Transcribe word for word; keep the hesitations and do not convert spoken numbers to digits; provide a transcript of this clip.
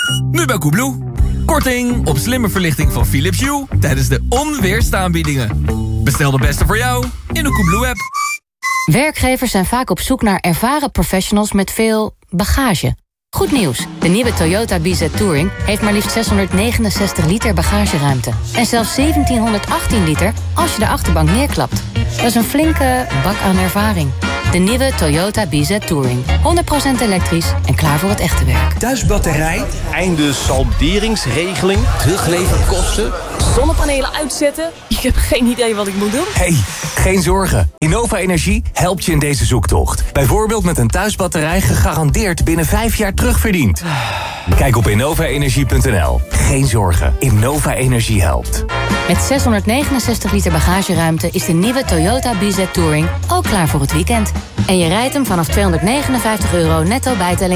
Nu bij Coolblue. Korting op slimme verlichting van Philips Hue tijdens de onweerstaanbiedingen. Bestel de beste voor jou in de Coolblue-app. Werkgevers zijn vaak op zoek naar ervaren professionals met veel bagage. Goed nieuws, de nieuwe Toyota B Z Touring heeft maar liefst zeshonderdnegenenzestig liter bagageruimte. En zelfs zeventienhonderdachttien liter als je de achterbank neerklapt. Dat is een flinke bak aan ervaring. De nieuwe Toyota B Z Touring. honderd procent elektrisch en klaar voor het echte werk. Thuisbatterij, einde salderingsregeling, terugleverkosten, zonnepanelen uitzetten? Ik heb geen idee wat ik moet doen. Hey, geen zorgen. Innova Energie helpt je in deze zoektocht. Bijvoorbeeld met een thuisbatterij gegarandeerd binnen vijf jaar terugverdiend. Kijk op innova energie punt n l. Geen zorgen. Innova Energie helpt. Met zeshonderdnegenenzestig liter bagageruimte is de nieuwe Toyota B Z Touring ook klaar voor het weekend. En je rijdt hem vanaf tweehonderdnegenenvijftig euro netto bijtelling